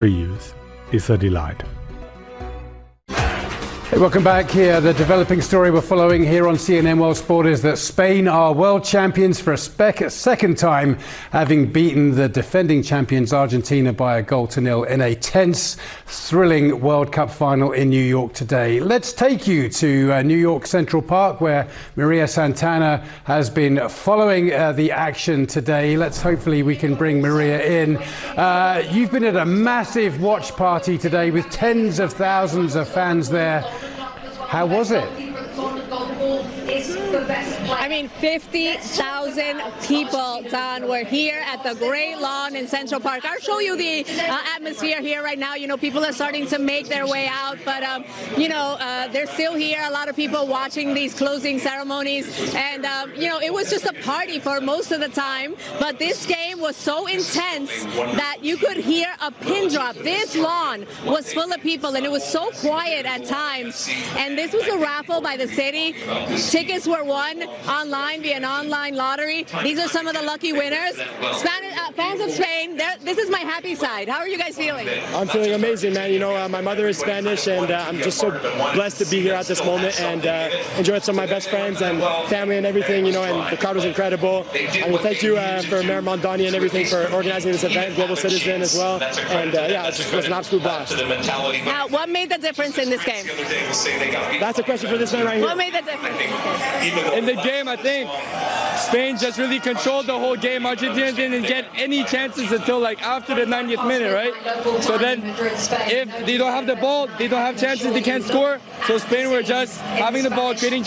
youth is a delight. Hey, welcome back here. The developing story we're following here on CNN World Sport is that Spain are world champions for a second time, having beaten the defending champions Argentina by 1-0 in a tense, thrilling World Cup final in New York today. Let's take you to New York Central Park, where Maria Santana has been following the action today. Hopefully we can bring Maria in. You've been at a massive watch party today with tens of thousands of fans there. How was it? I mean, 50,000 people, Don, were here at the Great Lawn in Central Park. I'll show you the atmosphere here right now. You know, people are starting to make their way out, but, they're still here. A lot of people watching these closing ceremonies. And, it was just a party for most of the time. But this game was so intense that you could hear a pin drop. This lawn was full of people, and it was so quiet at times. And this was a raffle by the city. Tickets were won online via an online lottery. These are some of the lucky winners. Fans of Spain, this is my happy side. How are you guys feeling? I'm feeling amazing, man. You know, my mother is Spanish, and I'm just so blessed to be here at this moment and enjoy with some of my best friends and family and everything, you know, and the crowd was incredible. I mean, thank you for Mayor Mondani and everything for organizing this event, Global Citizen as well. And, it just was an absolute blast. Now, what made the difference in this game? That's a question for this man right here. What made the difference? In the game, I think Spain just really controlled the whole game. Argentina didn't get any chances until like after the 90th minute, right? So then if they don't have the ball, they don't have chances, they can't score. So Spain were just having the ball, creating